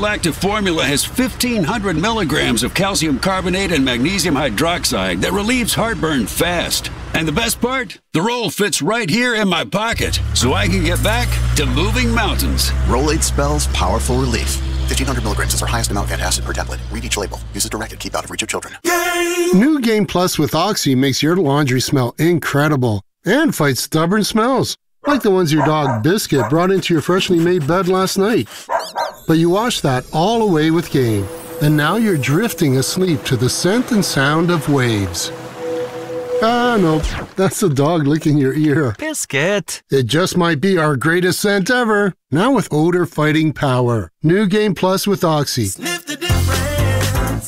Active formula has 1,500 milligrams of calcium carbonate and magnesium hydroxide that relieves heartburn fast. And the best part? The roll fits right here in my pocket, so I can get back to moving mountains. Rolade spells powerful relief. 1,500 milligrams is our highest amount of antacid per tablet. Read each label. Use as directed. Keep out of reach of children. New Game Plus with Oxy makes your laundry smell incredible and fights stubborn smells, like the ones your dog Biscuit brought into your freshly made bed last night. But you washed that all away with Game, and now you're drifting asleep to the scent and sound of waves. Ah, no, that's the dog licking your ear. Biscuit! It just might be our greatest scent ever, now with odor-fighting power. New Game Plus with Oxy. Sniff the difference.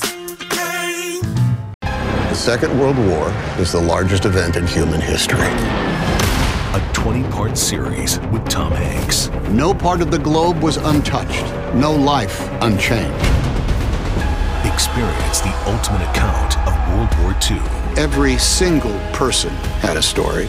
The Second World War is the largest event in human history. A 20-part series with Tom Hanks. No part of the globe was untouched. No life unchanged. Experience the ultimate account of World War II. Every single person had a story.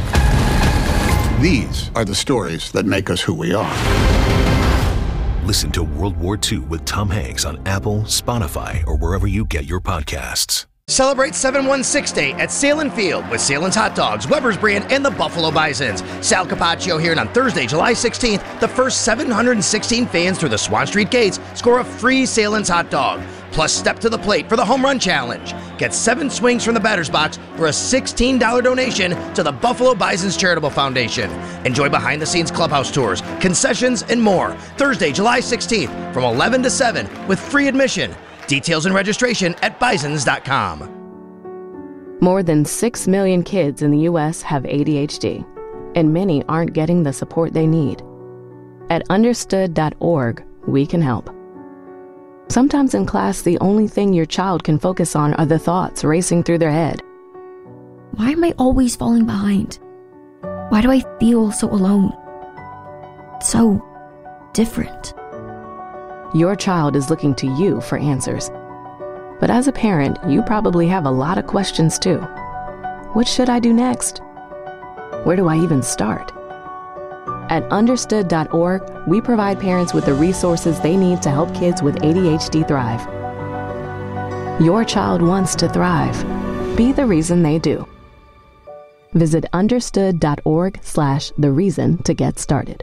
These are the stories that make us who we are. Listen to World War II with Tom Hanks on Apple, Spotify, or wherever you get your podcasts. Celebrate 716 Day at Salem Field with Salem's Hot Dogs, Weber's Brand, and the Buffalo Bisons. Sal Capaccio here, and on Thursday, July 16th, the first 716 fans through the Swan Street gates score a free Salem's Hot Dog. Plus, step to the plate for the Home Run Challenge. Get 7 swings from the batter's box for a $16 donation to the Buffalo Bisons Charitable Foundation. Enjoy behind-the-scenes clubhouse tours, concessions, and more. Thursday, July 16th from 11 to 7 with free admission. Details and registration at bisons.com. More than 6 million kids in the U.S. have ADHD, and many aren't getting the support they need. At understood.org, we can help. Sometimes in class, the only thing your child can focus on are the thoughts racing through their head. Why am I always falling behind? Why do I feel so alone? So different. Your child is looking to you for answers. But as a parent, you probably have a lot of questions too. What should I do next? Where do I even start? At understood.org, we provide parents with the resources they need to help kids with ADHD thrive. Your child wants to thrive. Be the reason they do. Visit understood.org/the reason to get started.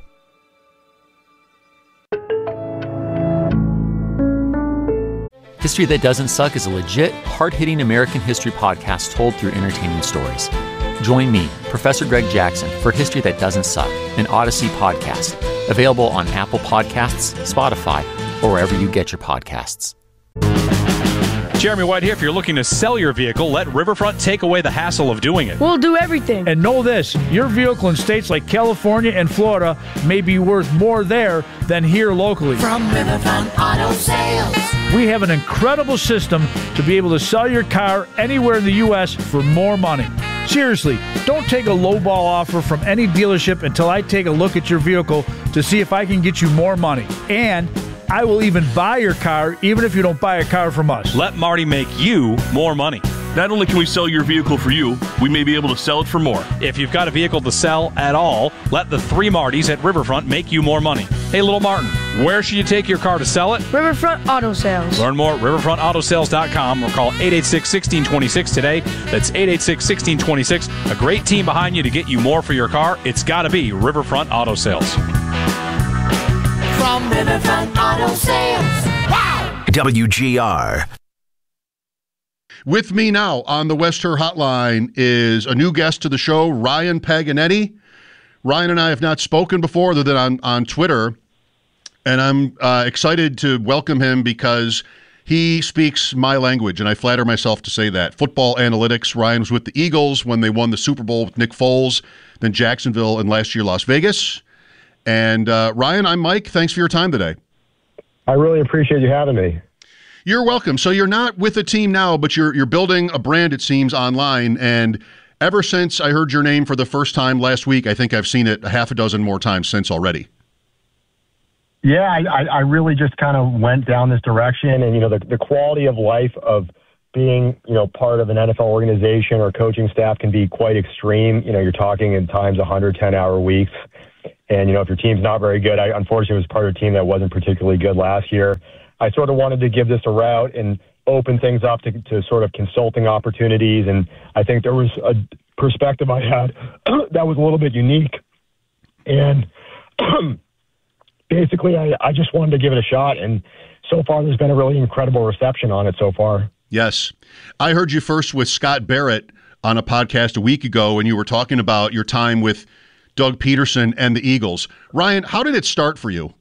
History That Doesn't Suck is a legit, hard-hitting American history podcast told through entertaining stories. Join me, Professor Greg Jackson, for History That Doesn't Suck, an Odyssey podcast, available on Apple Podcasts, Spotify, or wherever you get your podcasts. Jeremy White here. If you're looking to sell your vehicle, let Riverfront take away the hassle of doing it. We'll do everything. And know this, your vehicle in states like California and Florida may be worth more there than here locally. From Riverfront Auto Sales. We have an incredible system to be able to sell your car anywhere in the U.S. for more money. Seriously, don't take a lowball offer from any dealership until I take a look at your vehicle to see if I can get you more money. And I will even buy your car, even if you don't buy a car from us. Let Marty make you more money. Not only can we sell your vehicle for you, we may be able to sell it for more. If you've got a vehicle to sell at all, let the 3 Martys at Riverfront make you more money. Hey, little Martin, where should you take your car to sell it? Riverfront Auto Sales. Learn more at riverfrontautosales.com or call 886-1626 today. That's 886-1626. A great team behind you to get you more for your car. It's got to be Riverfront Auto Sales. From Riverfront Auto Sales. Wow! WGR. With me now on the West Her Hotline is a new guest to the show, Ryan Paganetti. Ryan and I have not spoken before other than on Twitter, and I'm excited to welcome him because he speaks my language, and I flatter myself to say that. Football analytics. Ryan was with the Eagles when they won the Super Bowl with Nick Foles, then Jacksonville, and last year Las Vegas. And Ryan, I'm Mike. Thanks for your time today. I really appreciate you having me. You're welcome. So you're not with a team now, but you're building a brand, it seems, online. And ever since I heard your name for the first time last week, I think I've seen it a half a dozen more times since already. Yeah, I really just kind of went down this direction. And, the quality of life of being, part of an NFL organization or coaching staff can be quite extreme. You're talking in times 110-hour weeks. And, if your team's not very good, I unfortunately was part of a team that wasn't particularly good last year. I sort of wanted to give this a route and open things up to sort of consulting opportunities. And I think there was a perspective I had that was a little bit unique. And basically, I just wanted to give it a shot. And so far, there's been a really incredible reception on it so far. Yes. I heard you first with Scott Barrett on a podcast a week ago, and you were talking about your time with Doug Peterson and the Eagles. Ryan, how did it start for you?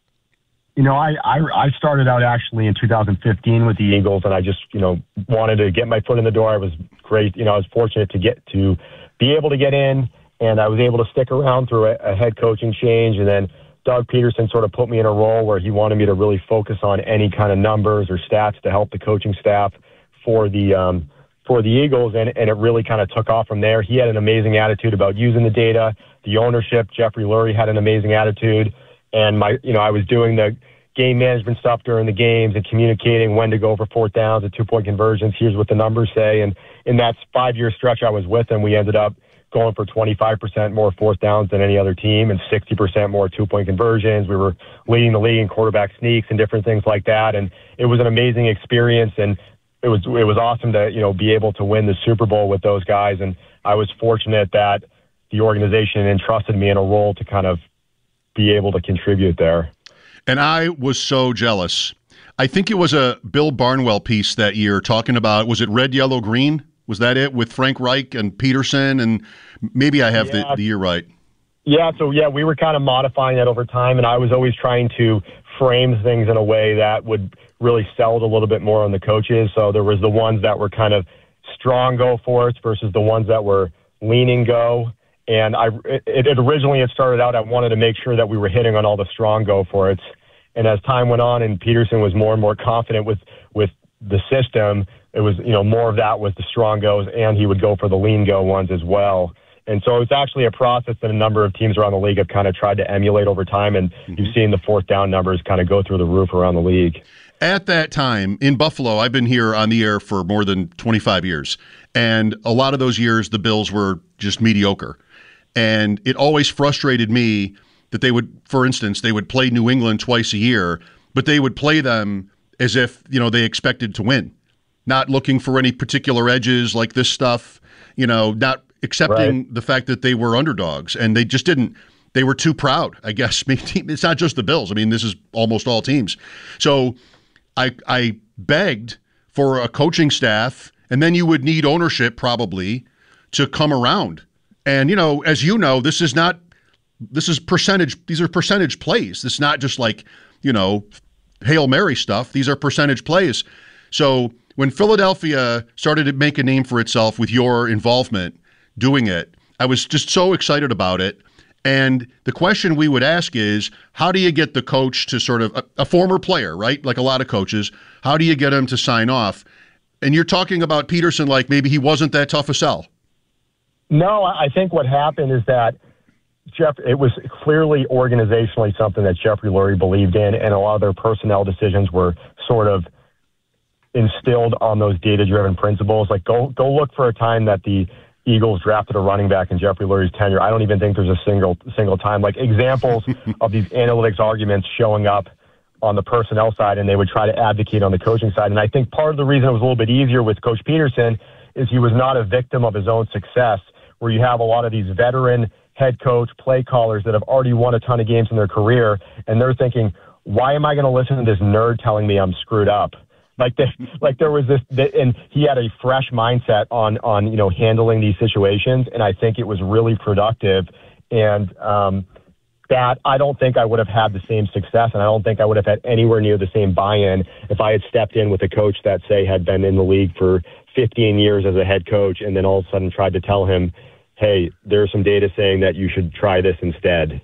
I started out actually in 2015 with the Eagles, and I just, wanted to get my foot in the door. I was great. I was fortunate to be able to get in, and I was able to stick around through a head coaching change. And then Doug Peterson sort of put me in a role where he wanted me to really focus on any kind of numbers or stats to help the coaching staff for the Eagles, and it really kind of took off from there. He had an amazing attitude about using the data. The ownership, Jeffrey Lurie, had an amazing attitude. And I was doing the game management stuff during the games and communicating when to go for fourth downs and 2-point conversions. Here's what the numbers say. And in that 5-year stretch I was with him, we ended up going for 25% more fourth downs than any other team and 60% more 2-point conversions. We were leading the league in quarterback sneaks and different things like that. And it was an amazing experience. And it was awesome to, be able to win the Super Bowl with those guys. And I was fortunate that the organization entrusted me in a role to kind of be able to contribute there. And I was so jealous. I think it was a Bill Barnwell piece that year talking about, was it Red, Yellow, Green? Was that it with Frank Reich and Peterson? And maybe I have the year right. Yeah, so we were kind of modifying that over time, and I was always trying to frame things in a way that would really sell it a little bit more on the coaches. So there was the ones that were kind of strong go for it versus the ones that were leaning go. And originally it started out, I wanted to make sure that we were hitting on all the strong go for it. And as time went on and Peterson was more and more confident with the system, it was, more of that was the strong goes, and he would go for the lean go ones as well. And so it's actually a process that a number of teams around the league have kind of tried to emulate over time. And you've seen the fourth down numbers kind of go through the roof around the league. At that time in Buffalo, I've been here on the air for more than 25 years. And a lot of those years, the Bills were just mediocre. And it always frustrated me that they would, for instance, they would play New England twice a year, but they would play them as if, they expected to win, not looking for any particular edges like this stuff, not accepting the fact that they were underdogs. And they just didn't. They were too proud, I guess. It's not just the Bills. I mean, this is almost all teams. So I begged for a coaching staff, and then you would need ownership probably to come around. And, as you know, this is percentage. These are percentage plays. This is not just like, Hail Mary stuff. These are percentage plays. So when Philadelphia started to make a name for itself with your involvement doing it, I was just so excited about it. And the question we would ask is, how do you get the coach to sort of a former player, right? Like a lot of coaches, how do you get him to sign off? And you're talking about Peterson like maybe he wasn't that tough a sell. No, I think what happened is that it was clearly organizationally something that Jeffrey Lurie believed in, and a lot of their personnel decisions were sort of instilled on those data-driven principles. Like go look for a time that the Eagles drafted a running back in Jeffrey Lurie's tenure. I don't even think there's a single time. Like examples of these analytics arguments showing up on the personnel side, and they would try to advocate on the coaching side. And I think part of the reason it was a little bit easier with Coach Peterson is he was not a victim of his own success, where you have a lot of these veteran head coach play callers that have already won a ton of games in their career, and they're thinking, why am I going to listen to this nerd telling me I'm screwed up? There was this, and he had a fresh mindset on handling these situations, and I think it was really productive. And that I don't think I would have had the same success, and I don't think I would have had anywhere near the same buy-in if I had stepped in with a coach that, say, had been in the league for 15 years as a head coach, and then all of a sudden tried to tell him, hey, there's some data saying that you should try this instead.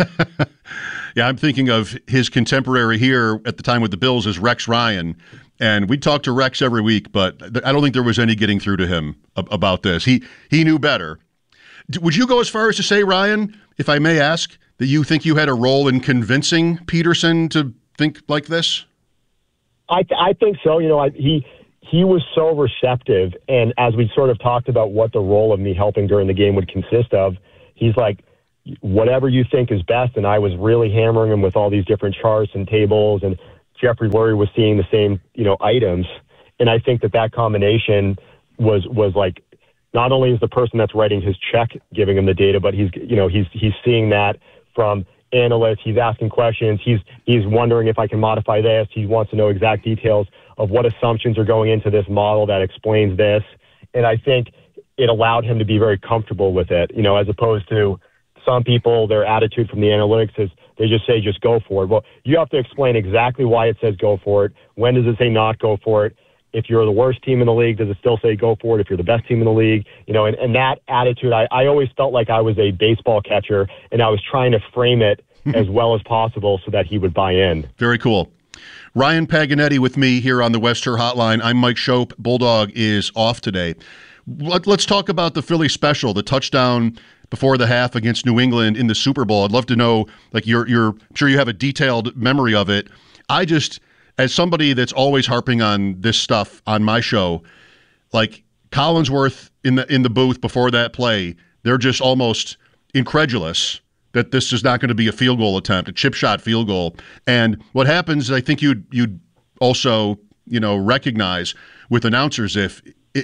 Yeah, I'm thinking of his contemporary here at the time with the Bills as Rex Ryan. And we talked to Rex every week, but I don't think there was any getting through to him about this. He knew better. Would you go as far as to say, Ryan, if I may ask, that you think you had a role in convincing Peterson to think like this? I think so. He was so receptive, and as we sort of talked about what the role of me helping during the game would consist of, he's like, whatever you think is best. And I was really hammering him with all these different charts and tables, and Jeffrey Lurie was seeing the same, items. And I think that combination was like, not only is the person that's writing his check giving him the data, but he's seeing that from analysts. He's asking questions. He's wondering if I can modify this. He wants to know exact details of what assumptions are going into this model that explains this. And I think it allowed him to be very comfortable with it, as opposed to some people, their attitude from the analytics is they just say, just go for it. Well, you have to explain exactly why it says go for it. When does it say not go for it? If you're the worst team in the league, does it still say go for it? If you're the best team in the league, and that attitude, I always felt like I was a baseball catcher, and I was trying to frame it as well as possible so that he would buy in. Very cool. Ryan Paganetti with me here on the West Her Hotline. I'm Mike Schopp. Bulldog is off today. Let's talk about the Philly special, the touchdown before the half against New England in the Super Bowl. I'd love to know, like, you're sure you have a detailed memory of it. I just, as somebody that's always harping on this stuff on my show, like Collinsworth in the booth before that play, they're just almost incredulous that this is not going to be a field goal attempt, a chip shot field goal. And what happens, I think you'd also, recognize with announcers, is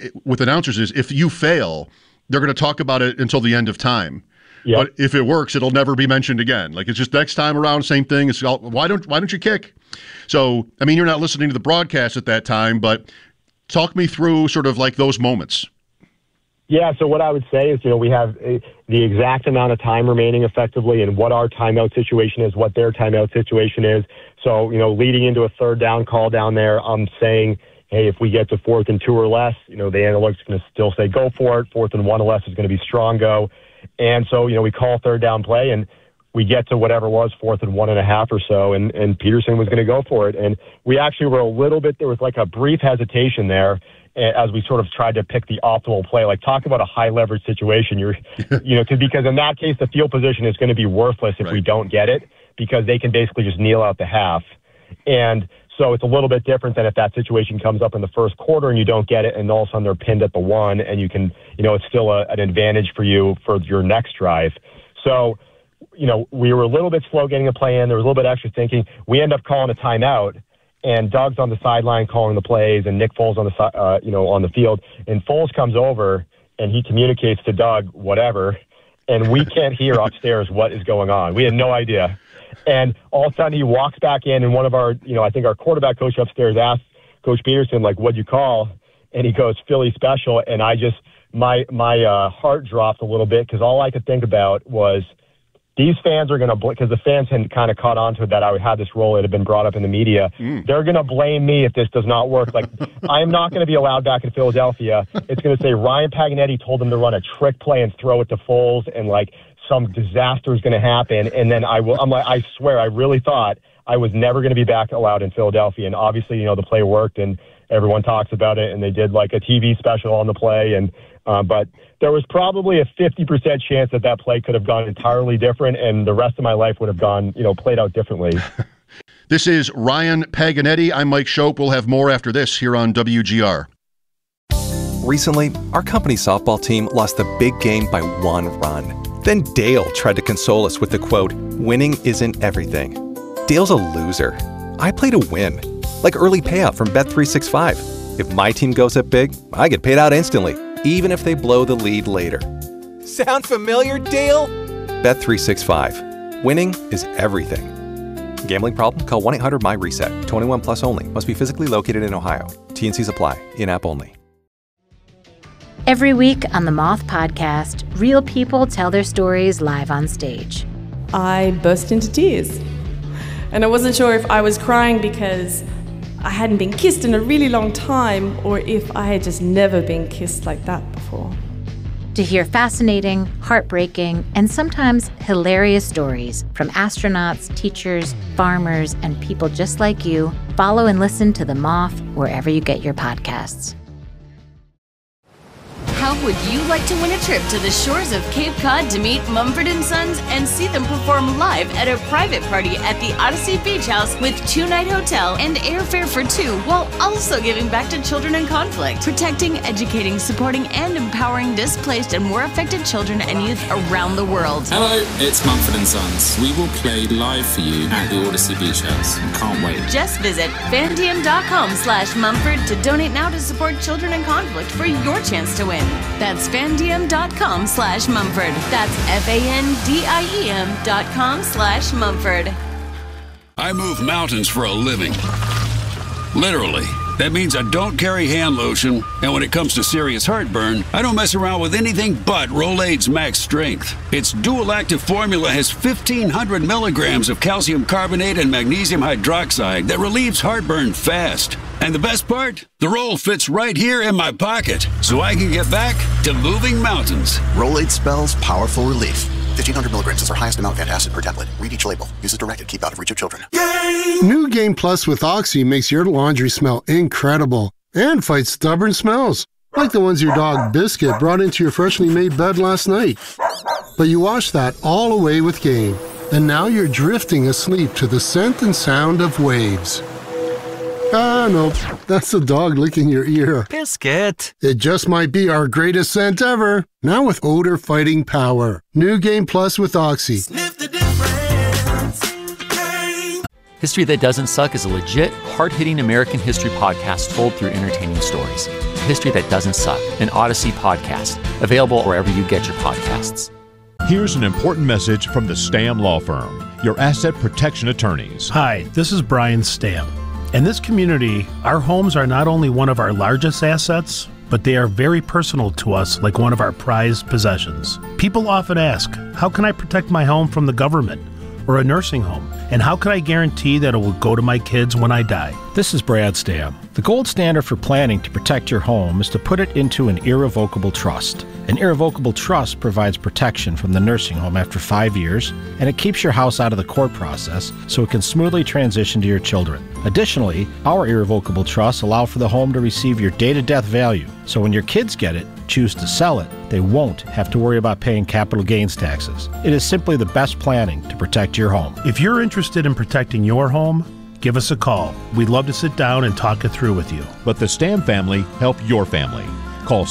if you fail, they're going to talk about it until the end of time. Yep. But if it works, it'll never be mentioned again. Like, it's just next time around, same thing. It's why don't you kick? So, I mean, you're not listening to the broadcast at that time, but talk me through sort of like those moments. Yeah, so what I would say is, we have the exact amount of time remaining effectively, and what our timeout situation is, what their timeout situation is. So, leading into a third down call down there, I'm saying, hey, if we get to 4th and 2 or less, the analytics are going to still say go for it. 4th and 1 or less is going to be strong go. And so, we call third down play, and we get to whatever was 4th and 1.5 or so, and Peterson was going to go for it. And we actually were a little bit, there was like a brief hesitation there as we sort of tried to pick the optimal play. Like, talk about a high leverage situation. Because in that case, the field position is going to be worthless if we don't get it, because they can basically just kneel out the half. And so it's a little bit different than if that situation comes up in the first quarter and you don't get it, and all of a sudden they're pinned at the 1, and you can, it's still an advantage for you for your next drive. So, we were a little bit slow getting a play in. There was a little bit extra thinking. We end up calling a timeout, and Doug's on the sideline calling the plays, and Nick Foles on the on the field. And Foles comes over and he communicates to Doug whatever, and we can't hear upstairs what is going on. We had no idea. And all of a sudden he walks back in, and one of our, I think our quarterback coach upstairs asked Coach Peterson, like, what'd you call? And he goes, Philly special. And I just, my heart dropped a little bit, because all I could think about was, these fans are going to, because the fans had kind of caught on to it that I had this role. It had been brought up in the media. They're going to blame me if this does not work. Like, I'm not going to be allowed back in Philadelphia. It's going to say Ryan Paganetti told them to run a trick play and throw it to Foles, and like some disaster is going to happen. And then I swear, I really thought I was never going to be back allowed in Philadelphia. And obviously, the play worked, and everyone talks about it, and they did like a TV special on the play. And but there was probably a 50% chance that play could have gone entirely different, and the rest of my life would have gone, played out differently. This is Ryan Paganetti. I'm Mike Schopp. We'll have more after this here on WGR. Recently, our company softball team lost the big game by 1 run. Then Dale tried to console us with the quote, "Winning isn't everything." Dale's a loser. I play to win, like early payout from Bet365. If my team goes up big, I get paid out instantly, even if they blow the lead later. Sound familiar, Dale? Bet365. Winning is everything. Gambling problem? Call 1-800-MY-RESET. 21 plus only. Must be physically located in Ohio. T&Cs apply. In-app only. Every week on the Moth Podcast, real people tell their stories live on stage. I burst into tears. And I wasn't sure if I was crying because I hadn't been kissed in a really long time, or if I had just never been kissed like that before. To hear fascinating, heartbreaking, and sometimes hilarious stories from astronauts, teachers, farmers, and people just like you, follow and listen to The Moth wherever you get your podcasts. How would you like to win a trip to the shores of Cape Cod to meet Mumford & Sons and see them perform live at a private party at the Odyssey Beach House with 2-night hotel and airfare for 2, while also giving back to children in conflict, protecting, educating, supporting, and empowering displaced and war affected children and youth around the world. Hello, it's Mumford & Sons. We will play live for you at the Odyssey Beach House. Can't wait. Just visit fandiem.com/Mumford to donate now to support children in conflict for your chance to win. That's fandiem.com/Mumford. That's FANDIEM.com/Mumford. I move mountains for a living. Literally. That means I don't carry hand lotion, and when it comes to serious heartburn, I don't mess around with anything but Rolaids Max Strength. Its dual-active formula has 1,500 milligrams of calcium carbonate and magnesium hydroxide that relieves heartburn fast. And the best part? The roll fits right here in my pocket, so I can get back to moving mountains. Rolaids spells powerful relief. 1,500 milligrams is our highest amount of antacid per tablet. Read each label. Use as directed. Keep out of reach of children. New Game Plus with Oxy makes your laundry smell incredible and fights stubborn smells, like the ones your dog Biscuit brought into your freshly made bed last night. But you wash that all away with Game, and now you're drifting asleep to the scent and sound of waves. No, that's the dog licking your ear. Biscuit. It just might be our greatest scent ever. Now with odor-fighting power. New Game Plus with Oxy. Sniff the difference. History That Doesn't Suck is a legit, hard-hitting American history podcast told through entertaining stories. History That Doesn't Suck, an Odyssey podcast, available wherever you get your podcasts. Here's an important message from the Stam Law Firm, your asset protection attorneys. Hi, this is Brian Stam. In this community, our homes are not only one of our largest assets, but they are very personal to us, like one of our prized possessions. People often ask, how can I protect my home from the government or a nursing home? And how can I guarantee that it will go to my kids when I die? This is Brad Stam. The gold standard for planning to protect your home is to put it into an irrevocable trust. An irrevocable trust provides protection from the nursing home after 5 years, and it keeps your house out of the court process so it can smoothly transition to your children. Additionally, our irrevocable trusts allow for the home to receive your day-to-death value, so when your kids get it, choose to sell it, they won't have to worry about paying capital gains taxes. It is simply the best planning to protect your home. If you're interested in protecting your home, give us a call. We'd love to sit down and talk it through with you. Let the Stam family help your family. Call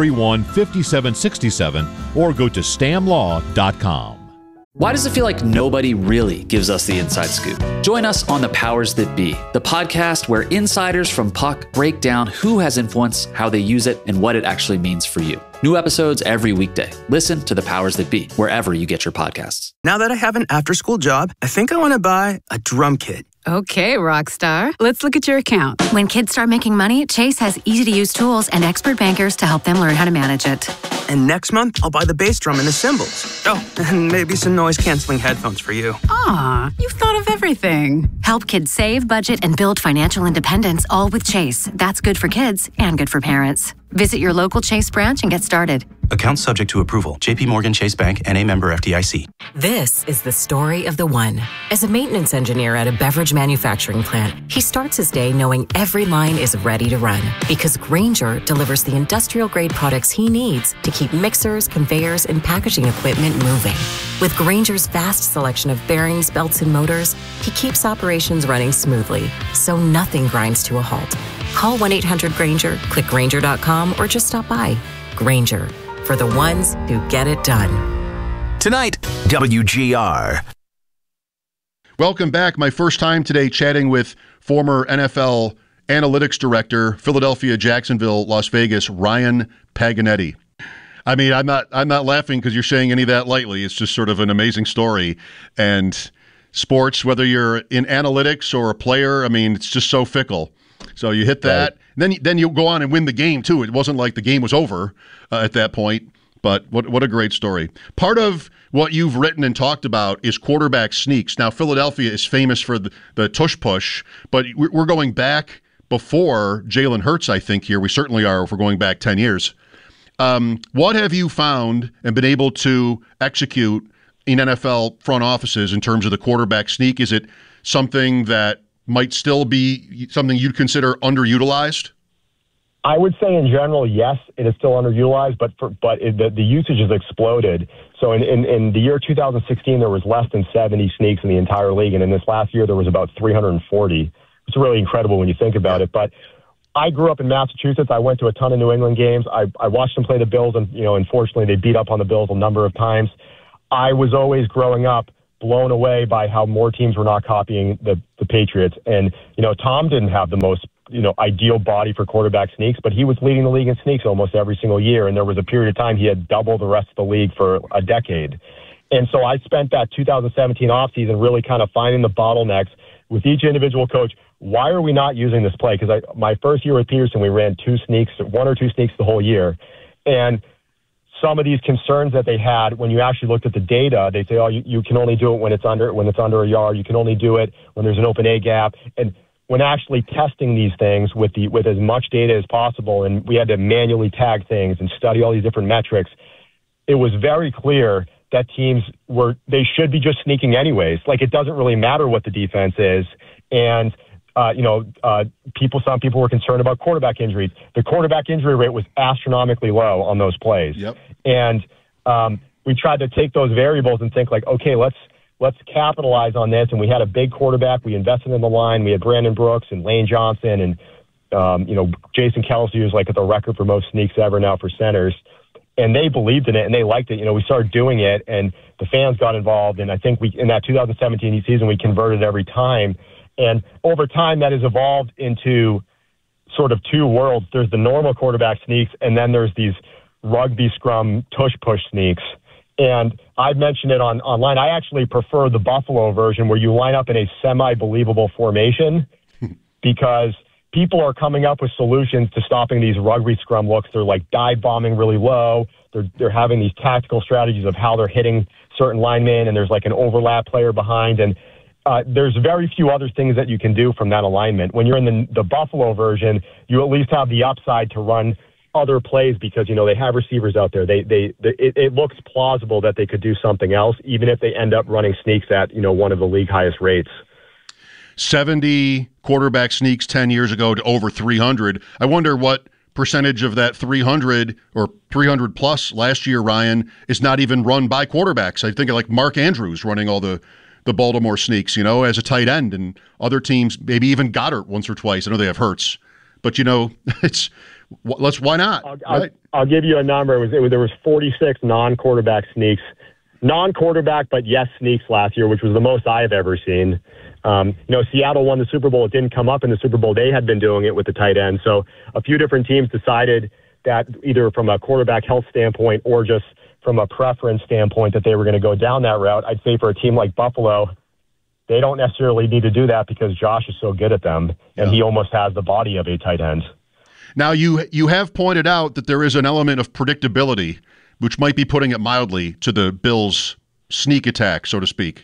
631-5767 or go to stamlaw.com. Why does it feel like nobody really gives us the inside scoop? Join us on The Powers That Be, the podcast where insiders from Puck break down who has influence, how they use it, and what it actually means for you. New episodes every weekday. Listen to The Powers That Be, wherever you get your podcasts. Now that I have an after-school job, I think I want to buy a drum kit. Okay, Rockstar. Let's look at your account. When kids start making money, Chase has easy-to-use tools and expert bankers to help them learn how to manage it. And next month, I'll buy the bass drum and the cymbals. Oh, and maybe some noise-canceling headphones for you. Aw, you've thought of everything. Help kids save, budget, and build financial independence, all with Chase. That's good for kids and good for parents. Visit your local Chase branch and get started. Account subject to approval. JP Morgan Chase Bank, N.A. member FDIC. This is the story of the one. As a maintenance engineer at a beverage manufacturing plant, he starts his day knowing every line is ready to run because Grainger delivers the industrial-grade products he needs to keep mixers, conveyors, and packaging equipment moving. With Grainger's vast selection of bearings, belts, and motors, he keeps operations running smoothly, so nothing grinds to a halt. Call 1-800-GRAINGER, click Grainger.com, or just stop by. Grainger, for the ones who get it done. Tonight, WGR. Welcome back. My first time today chatting with former NFL analytics director, Philadelphia, Jacksonville, Las Vegas, Ryan Paganetti. I mean, I'm not laughing because you're saying any of that lightly. It's just sort of an amazing story. And sports, whether you're in analytics or a player, I mean, it's just so fickle. So you hit that, right. Then you go on and win the game too. It wasn't like the game was over at that point. But what a great story. Part of what you've written and talked about is quarterback sneaks. Now, Philadelphia is famous for the tush push, but we're going back before Jalen Hurts, I think, here. We certainly are if we're going back 10 years. What have you found and been able to execute in NFL front offices in terms of the quarterback sneak? Is it something that might still be something you'd consider underutilized? I would say in general, yes, it is still underutilized, but the usage has exploded. So in the year 2016, there was less than 70 sneaks in the entire league, and in this last year, there was about 340. It's really incredible when you think about it. But I grew up in Massachusetts. I went to a ton of New England games. I watched them play the Bills, and unfortunately, they beat up on the Bills a number of times. I was always growing up blown away by how more teams were not copying the Patriots. And Tom didn't have the most ideal body for quarterback sneaks, but he was leading the league in sneaks almost every single year. And there was a period of time he had double the rest of the league for a decade. And so I spent that 2017 offseason really kind of finding the bottlenecks with each individual coach. Why are we not using this play? Because my first year with Peterson, we ran one or two sneaks the whole year. And some of these concerns that they had, when you actually looked at the data, they say, you can only do it when it's under a yard. You can only do it when there's an open A gap. And when actually testing these things with as much data as possible, and we had to manually tag things and study all these different metrics, it was very clear that teams they should be just sneaking anyways. Like, it doesn't really matter what the defense is. And, some people were concerned about quarterback injuries. The quarterback injury rate was astronomically low on those plays. Yep. And we tried to take those variables and think like, okay, let's capitalize on this. And we had a big quarterback. We invested in the line. We had Brandon Brooks and Lane Johnson and, Jason Kelce, who's like at the record for most sneaks ever now for centers. And they believed in it and they liked it. We started doing it and the fans got involved. And I think in that 2017 season, we converted every time. And over time, that has evolved into sort of two worlds. There's the normal quarterback sneaks, and then there's these rugby scrum tush-push sneaks. And I've mentioned it online. I actually prefer the Buffalo version where you line up in a semi-believable formation because people are coming up with solutions to stopping these rugby scrum looks. They're like dive bombing really low. They're having these tactical strategies of how they're hitting certain linemen, and there's like an overlap player behind. And there's very few other things that you can do from that alignment. When you're in the Buffalo version, you at least have the upside to run other plays because, they have receivers out there. It looks plausible that they could do something else, even if they end up running sneaks at, one of the league highest rates. 70 quarterback sneaks 10 years ago to over 300. I wonder what percentage of that 300 or 300 plus last year, Ryan, is not even run by quarterbacks. I think of like Mark Andrews running all the Baltimore sneaks, as a tight end, and other teams, maybe even Goddard once or twice. I know they have Hurts, but why not? I'll give you a number. There was 46 non-quarterback sneaks, non-quarterback, but yes, sneaks last year, which was the most I have ever seen. Seattle won the Super Bowl. It didn't come up in the Super Bowl. They had been doing it with the tight end. So a few different teams decided that either from a quarterback health standpoint or just from a preference standpoint that they were going to go down that route. I'd say for a team like Buffalo, they don't necessarily need to do that because Josh is so good at them, and he almost has the body of a tight end. Now, you have pointed out that there is an element of predictability, which might be putting it mildly, to the Bills' sneak attack, so to speak.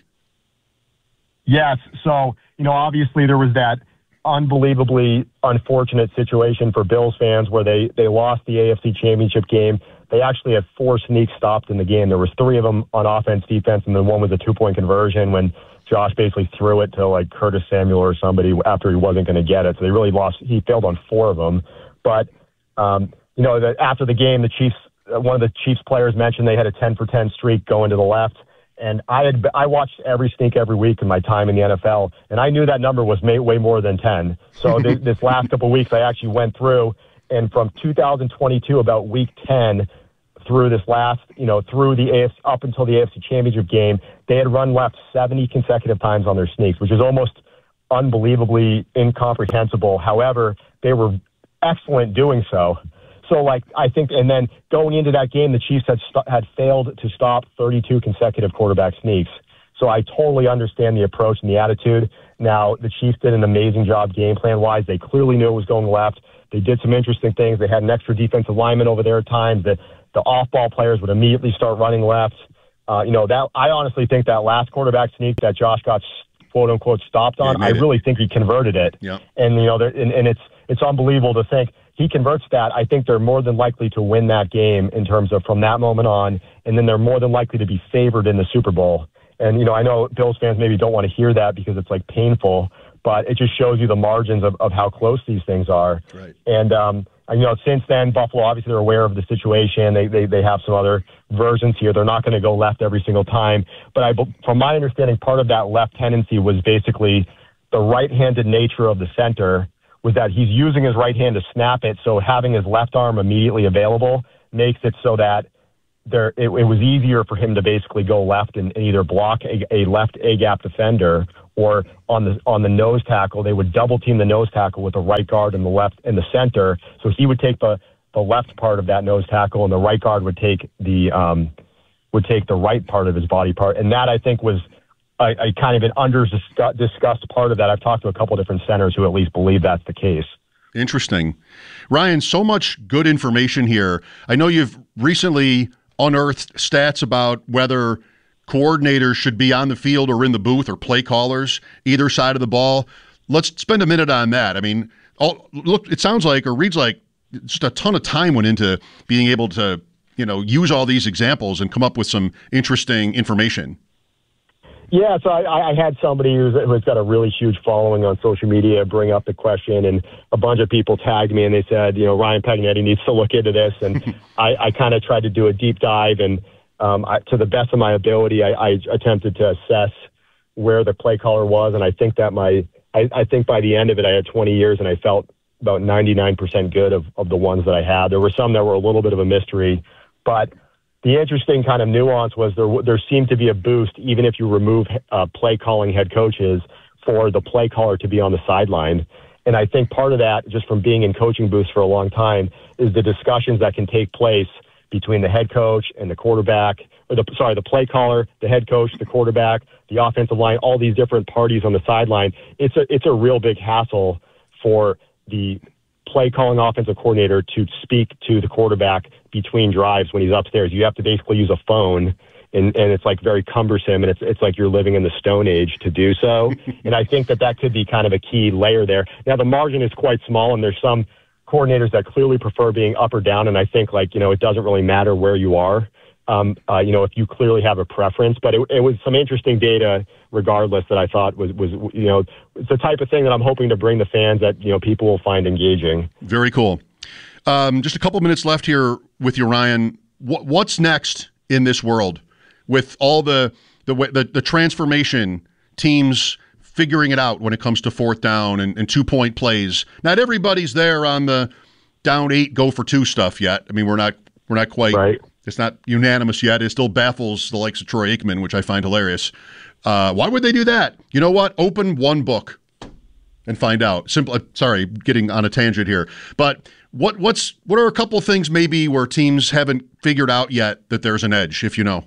Yes. So, obviously there was that unbelievably unfortunate situation for Bills fans where they lost the AFC Championship game. They actually had 4 sneaks stopped in the game. There was 3 of them on offense, defense, and then one was a 2-point conversion when Josh basically threw it to like Curtis Samuel or somebody after he wasn't going to get it. So they really lost. He failed on 4 of them. But, after the game, the Chiefs, one of the Chiefs players mentioned they had a 10-for-10 streak going to the left. And I watched every sneak every week in my time in the NFL, and I knew that number was way more than 10. So this last couple of weeks, I actually went through, and from 2022, about week 10, through this last, through the AFC, up until the AFC Championship game, they had run left 70 consecutive times on their sneaks, which is almost unbelievably incomprehensible. However, they were excellent doing so. So, I think, and then going into that game, the Chiefs had failed to stop 32 consecutive quarterback sneaks. So I totally understand the approach and the attitude. Now, the Chiefs did an amazing job game plan-wise. They clearly knew it was going left. They did some interesting things. They had an extra defensive lineman over there at times. The off-ball players would immediately start running left. That I honestly think that last quarterback sneak that Josh got quote-unquote stopped on, I really think he converted it. Yeah. And, and it's unbelievable to think he converts that. I think they're more than likely to win that game in terms of from that moment on, and then they're more than likely to be favored in the Super Bowl. And, I know Bills fans maybe don't want to hear that because it's painful, but it just shows you the margins of how close these things are. Right. And, since then, Buffalo, obviously they're aware of the situation. They have some other versions here. They're not going to go left every single time. But from my understanding, part of that left tendency was basically the right-handed nature of the center, was that he's using his right hand to snap it, so having his left arm immediately available makes it so that it was easier for him to basically go left and either block a left A-gap defender, or on the nose tackle, they would double team the nose tackle with the right guard and the left and the center. So he would take the left part of that nose tackle, and the right guard would take the right part of his body part. And that, I think, was a kind of an under-discussed part of that. I've talked to a couple different centers who at least believe that's the case. Interesting. Ryan, so much good information here. I know you've recently unearthed stats about whether coordinators should be on the field or in the booth, or play callers, either side of the ball. Let's spend a minute on that. I mean, look, it sounds like, or reads like, just a ton of time went into being able to, use all these examples and come up with some interesting information. Yeah, so I had somebody who's got a really huge following on social media bring up the question, and a bunch of people tagged me and they said, Ryan Pagnetti needs to look into this. And I kind of tried to do a deep dive, and to the best of my ability, I attempted to assess where the play caller was. And I think that I think by the end of it, I had 20 years, and I felt about 99% good of the ones that I had. There were some that were a little bit of a mystery, but the interesting kind of nuance was there seemed to be a boost, even if you remove play calling head coaches, for the play caller to be on the sideline. And I think part of that, just from being in coaching booths for a long time, is the discussions that can take place between the head coach and the quarterback, the play caller, the head coach, the quarterback, the offensive line, all these different parties on the sideline. It's a real big hassle for the play calling offensive coordinator to speak to the quarterback between drives when he's upstairs. You have to basically use a phone, and it's like very cumbersome, and it's like you're living in the Stone Age to do so. And I think that could be kind of a key layer there. Now, the margin is quite small, and there's some coordinators that clearly prefer being up or down, and I think it doesn't really matter where you are. If you clearly have a preference, but it was some interesting data regardless that I thought was it's the type of thing that I'm hoping to bring the fans that, people will find engaging. Very cool. Just a couple minutes left here with you, Ryan. What's next in this world with all the transformation, teams figuring it out when it comes to fourth down and 2-point plays? Not everybody's there on the down 8, go for 2 stuff yet. I mean, we're not quite right. It's not unanimous yet. It still baffles the likes of Troy Aikman, which I find hilarious. Why would they do that? You know what? Open one book and find out. Sorry, getting on a tangent here. But what are a couple things maybe where teams haven't figured out yet that there's an edge, if you know?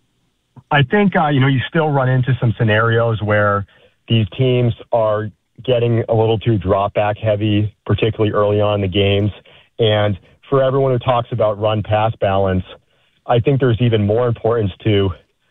I think, you still run into some scenarios where these teams are getting a little too drop back heavy, particularly early on in the games. And for everyone who talks about run-pass balance, I think there's even more importance to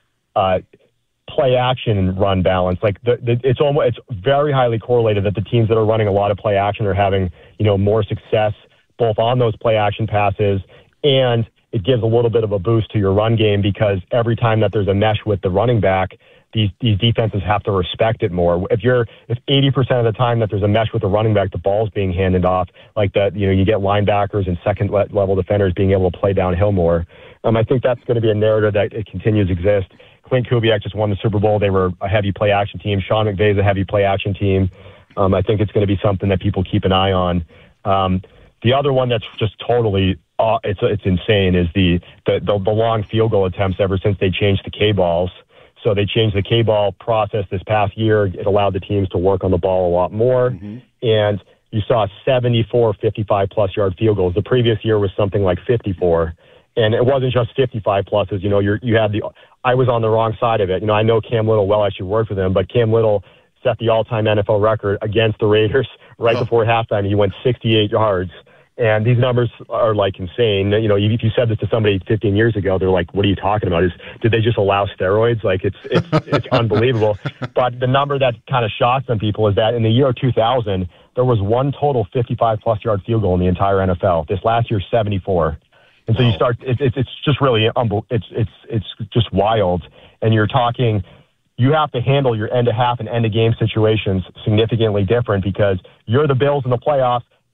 play action and run balance. Like it's very highly correlated that the teams that are running a lot of play action are having, more success both on those play action passes, and it gives a little bit of a boost to your run game, because every time that there's a mesh with the running back, these defenses have to respect it more. If 80% of the time that there's a mesh with the running back, the ball's being handed off like that, you get linebackers and second level defenders being able to play downhill more. I think that's going to be a narrative that it continues to exist. Clint Kubiak just won the Super Bowl. They were a heavy play action team. Sean McVay's a heavy play action team. I think it's going to be something that people keep an eye on. The other one that's just totally it's insane is the long field goal attempts ever since they changed the K-balls. So they changed the K-ball process this past year. It allowed the teams to work on the ball a lot more. Mm-hmm. And you saw 74 55-plus yard field goals. The previous year was something like 54. And it wasn't just 55 pluses. I was on the wrong side of it. I know Cam Little well. I should work for them, but Cam Little set the all-time NFL record against the Raiders right before halftime. He went 68 yards. And these numbers are like insane. If you said this to somebody 15 years ago, they're like, "What are you talking about? Did they just allow steroids?" Like it's unbelievable. But the number that kind of shocks some people is that in the year 2000, there was one total 55-plus yard field goal in the entire NFL. This last year, 74. And so you start. It's just really it's just wild. And you're talking. You have to handle your end of half and end of game situations significantly different, because you're the Bills in the playoffs.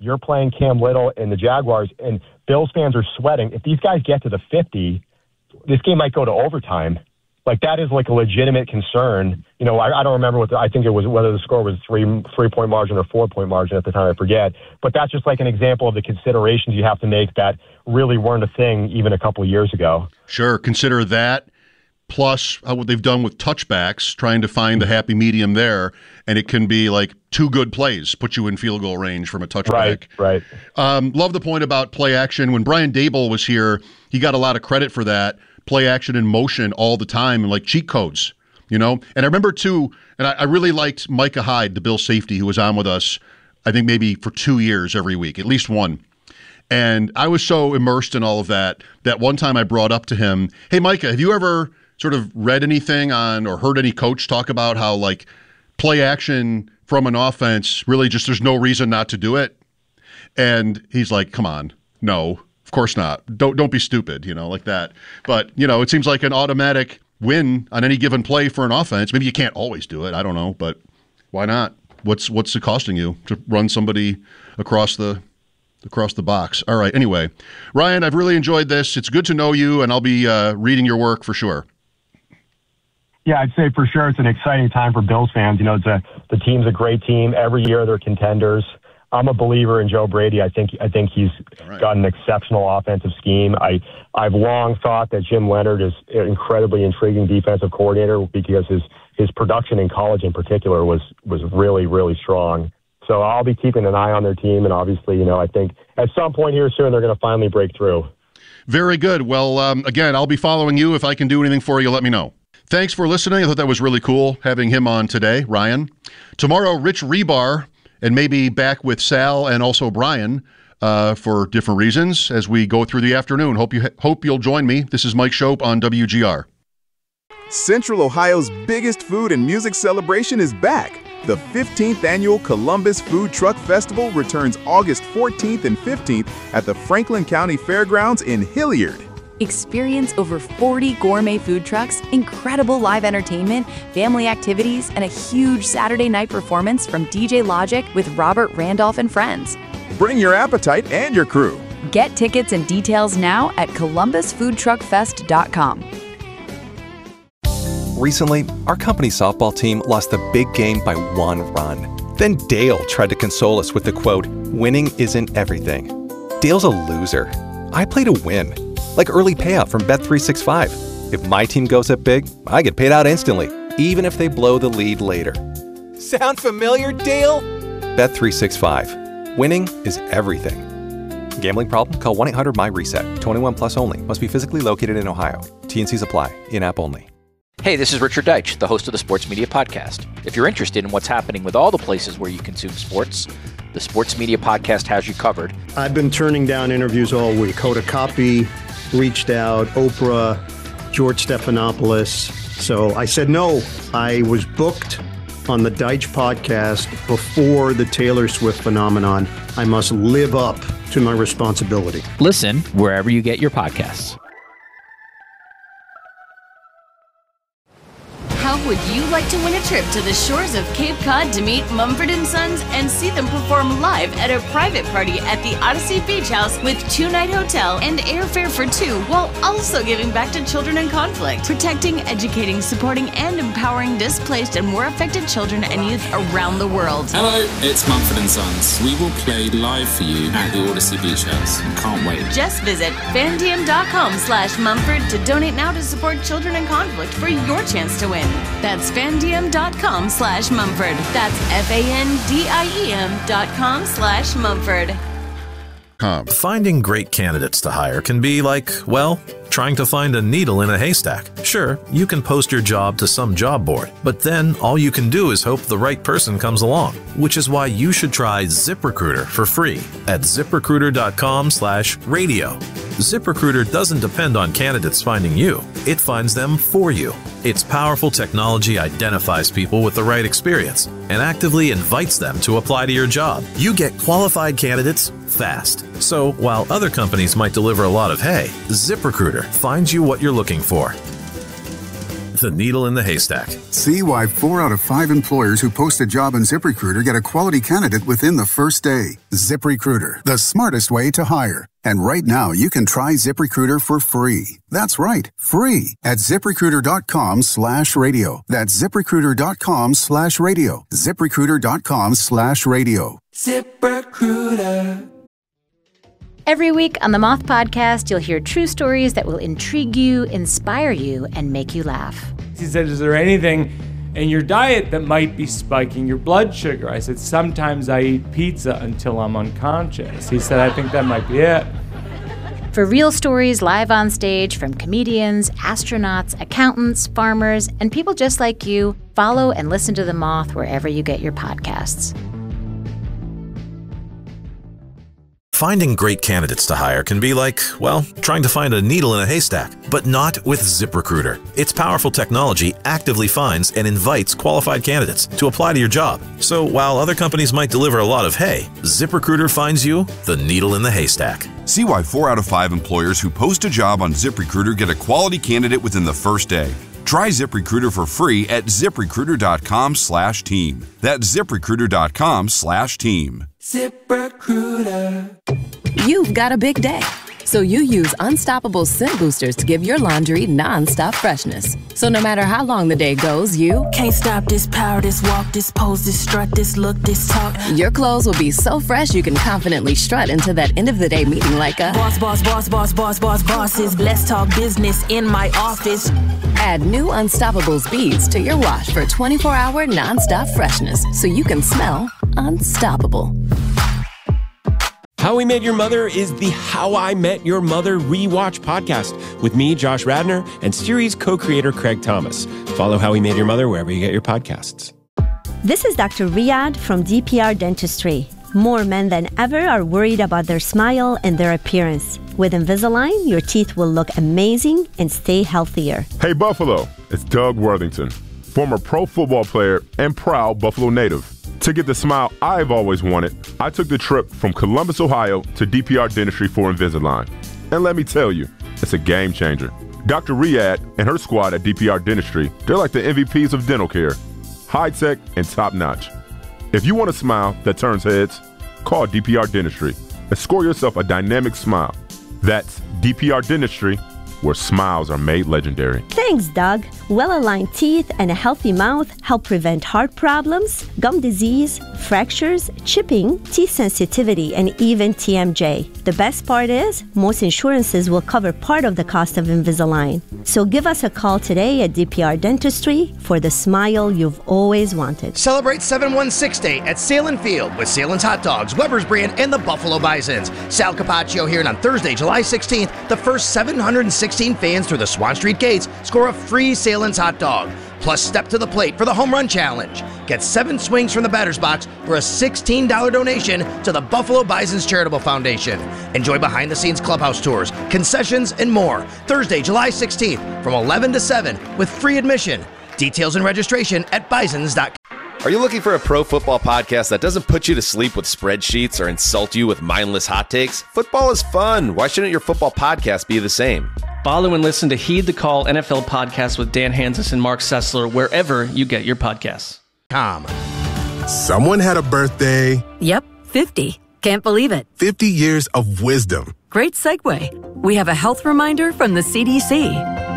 you're playing Cam Little and the Jaguars, and Bills fans are sweating. If these guys get to the 50, this game might go to overtime. Like, that is like a legitimate concern. You know, I don't remember I think it was whether the score was 3-point margin or 4-point margin at the time, I forget. But that's just like an example of the considerations you have to make that really weren't a thing even a couple of years ago. Sure. Consider that, plus what they've done with touchbacks, trying to find the happy medium there. And it can be like 2 good plays, put you in field goal range from a touchback. Right. Love the point about play action. When Brian Daboll was here, he got a lot of credit for that. Play action in motion all the time, and like cheat codes, you know? And I remember too, and I really liked Micah Hyde, the Bills safety, who was on with us, I think maybe for 2 years every week, at least one. And I was so immersed in all of that one time I brought up to him, hey, Micah, have you ever sort of read anything on or heard any coach talk about how like play action from an offense really just there's no reason not to do it? And he's like, come on, no. Of course not. Don't be stupid, you know, like that. But, you know, it seems like an automatic win on any given play for an offense. Maybe you can't always do it. I don't know, but why not? What's it costing you to run somebody across the box? All right. Anyway, Ryan, I've really enjoyed this. It's good to know you, and I'll be reading your work for sure. Yeah, I'd say for sure it's an exciting time for Bills fans. You know, the team's a great team. Every year they're contenders. I'm a believer in Joe Brady. I think he's got an exceptional offensive scheme. I've long thought that Jim Leonard is an incredibly intriguing defensive coordinator because his production in college in particular was really, really strong. So I'll be keeping an eye on their team, and obviously, you know, I think at some point here soon they're going to finally break through. Very good. Well, again, I'll be following you. If I can do anything for you, let me know. Thanks for listening. I thought that was really cool having him on today, Ryan. Tomorrow, Rich Rebar, and maybe back with Sal and also Brian for different reasons as we go through the afternoon. Hope you'll join me. This is Mike Shope on WGR. Central Ohio's biggest food and music celebration is back. The 15th annual Columbus Food Truck Festival returns August 14th and 15th at the Franklin County Fairgrounds in Hilliard. Experience over 40 gourmet food trucks, incredible live entertainment, family activities, and a huge Saturday night performance from DJ Logic with Robert Randolph and friends. Bring your appetite and your crew. Get tickets and details now at columbusfoodtruckfest.com. Recently, our company's softball team lost the big game by 1 run. Then Dale tried to console us with the quote, "Winning isn't everything." Dale's a loser. I play to win. Like early payout from Bet365. If my team goes up big, I get paid out instantly, even if they blow the lead later. Sound familiar, Dale? Bet365. Winning is everything. Gambling problem? Call 1-800-MY-RESET. 21 plus only. Must be physically located in Ohio. T&Cs apply. In-app only. Hey, this is Richard Deitch, the host of the Sports Media Podcast. If you're interested in what's happening with all the places where you consume sports, the Sports Media Podcast has you covered. I've been turning down interviews all week. Hoda Kotb reached out, Oprah, George Stephanopoulos. So I said no. I was booked on the Deitch podcast before the Taylor Swift phenomenon. I must live up to my responsibility. Listen wherever you get your podcasts. How would you like to win a trip to the shores of Cape Cod to meet Mumford & Sons and see them perform live at a private party at the Odyssey Beach House with 2-night hotel and airfare for 2, while also giving back to children in conflict, protecting, educating, supporting, and empowering displaced and war affected children and youth around the world? Hello, it's Mumford & Sons. We will play live for you at the Odyssey Beach House. Can't wait. Just visit fandiem.com/Mumford to donate now to support children in conflict for your chance to win. That's fandiem.com/Mumford. That's FANDIEM.com/Mumford. Finding great candidates to hire can be like, well, trying to find a needle in a haystack. Sure, you can post your job to some job board, but then all you can do is hope the right person comes along, which is why you should try ZipRecruiter for free at ZipRecruiter.com/radio. ZipRecruiter doesn't depend on candidates finding you. It finds them for you. Its powerful technology identifies people with the right experience and actively invites them to apply to your job. You get qualified candidates fast. So while other companies might deliver a lot of hay, ZipRecruiter finds you what you're looking for. the needle in the haystack. See why 4 out of 5 employers who post a job on ZipRecruiter get a quality candidate within the first day. ZipRecruiter, the smartest way to hire. And right now, you can try ZipRecruiter for free. That's right, free at ZipRecruiter.com/radio. That's ZipRecruiter.com/radio. ZipRecruiter.com/radio. ZipRecruiter. Every week on the Moth Podcast, you'll hear true stories that will intrigue you, inspire you, and make you laugh. He said, is there anything in your diet that might be spiking your blood sugar? I said, sometimes I eat pizza until I'm unconscious. He said, I think that might be it. For real stories live on stage from comedians, astronauts, accountants, farmers, and people just like you, follow and listen to The Moth wherever you get your podcasts. Finding great candidates to hire can be like, well, trying to find a needle in a haystack, but not with ZipRecruiter. Its powerful technology actively finds and invites qualified candidates to apply to your job. So while other companies might deliver a lot of hay, ZipRecruiter finds you the needle in the haystack. See why 4 out of 5 employers who post a job on ZipRecruiter get a quality candidate within the first day. Try ZipRecruiter for free at ZipRecruiter.com/team. That's ZipRecruiter.com/team. ZipRecruiter. You've got a big day, so you use Unstoppable Scent Boosters to give your laundry non-stop freshness. So no matter how long the day goes, you can't stop this power, this walk, this pose, this strut, this look, this talk. Your clothes will be so fresh you can confidently strut into that end of the day meeting like a boss, boss, boss, boss, boss, boss, bosses. Let's talk business in my office. Add new Unstoppables beads to your wash for 24-hour non-stop freshness so you can smell unstoppable. How We Met Your Mother is the How I Met Your Mother rewatch podcast with me, Josh Radnor, and series co-creator Craig Thomas. Follow How We Met Your Mother wherever you get your podcasts. This is Dr. Riyadh from DPR Dentistry. More men than ever are worried about their smile and their appearance. With Invisalign, your teeth will look amazing and stay healthier. Hey Buffalo, it's Doug Worthington, former pro football player and proud Buffalo native. To get the smile I've always wanted, I took the trip from Columbus, Ohio to DPR Dentistry for Invisalign. And let me tell you, it's a game changer. Dr. Riyadh and her squad at DPR Dentistry, they're like the MVPs of dental care. High-tech and top-notch. If you want a smile that turns heads, call DPR Dentistry and score yourself a dynamic smile. That's DPR Dentistry, where smiles are made legendary. Thanks, Doug. Well-aligned teeth and a healthy mouth help prevent heart problems, gum disease, fractures, chipping, teeth sensitivity, and even TMJ. The best part is, most insurances will cover part of the cost of Invisalign. So give us a call today at DPR Dentistry for the smile you've always wanted. Celebrate 716 Day at Salem Field with Salem's Hot Dogs, Weber's Brand, and the Buffalo Bisons. Sal Capaccio here, and on Thursday, July 16th, the first 716 fans through the Swan Street gates score a free Salem's Hot Dog. Plus, step to the plate for the Home Run Challenge. Get 7 swings from the batter's box for a $16 donation to the Buffalo Bison's Charitable Foundation. Enjoy behind-the-scenes clubhouse tours, concessions, and more. Thursday, July 16th from 11 to 7 with free admission. Details and registration at bisons.com. Are you looking for a pro football podcast that doesn't put you to sleep with spreadsheets or insult you with mindless hot takes? Football is fun. Why shouldn't your football podcast be the same? Follow and listen to Heed the Call NFL podcast with Dan Hanzus and Mark Sessler wherever you get your podcasts. Someone had a birthday. Yep, 50. Can't believe it. 50 years of wisdom. Great segue. We have a health reminder from the CDC.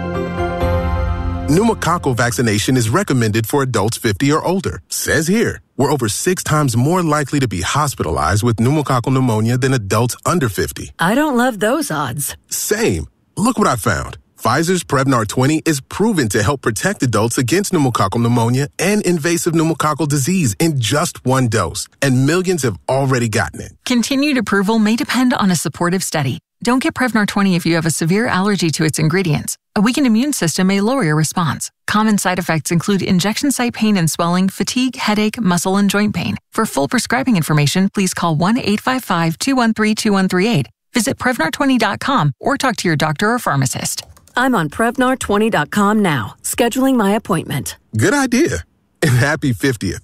Pneumococcal vaccination is recommended for adults 50 or older. Says here, we're over 6 times more likely to be hospitalized with pneumococcal pneumonia than adults under 50. I don't love those odds. Same. Look what I found. Pfizer's Prevnar 20 is proven to help protect adults against pneumococcal pneumonia and invasive pneumococcal disease in just 1 dose, and millions have already gotten it. Continued approval may depend on a supportive study. Don't get Prevnar 20 if you have a severe allergy to its ingredients. A weakened immune system may lower your response. Common side effects include injection site pain and swelling, fatigue, headache, muscle, and joint pain. For full prescribing information, please call 1-855-213-2138. Visit Prevnar20.com or talk to your doctor or pharmacist. I'm on Prevnar20.com now, scheduling my appointment. Good idea. And happy 50th.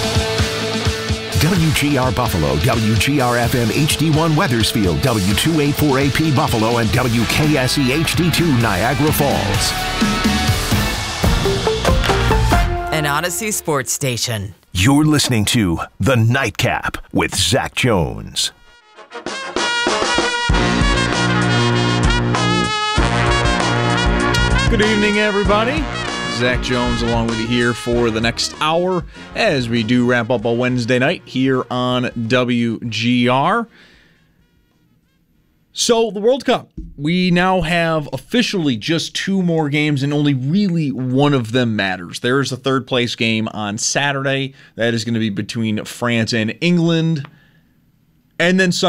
WGR Buffalo, WGR-FM HD1 Weathersfield, W284AP Buffalo, and WKSE HD2 Niagara Falls. Odyssey sports station. You're listening to The Nightcap with Zach Jones. Good evening, everybody. Zach Jones along with you here for the next hour as we do wrap up a Wednesday night here on WGR. So, the World Cup. We now have officially just 2 more games, and only really one of them matters. There is a third-place game on Saturday. That is going to be between France and England. And then Sunday.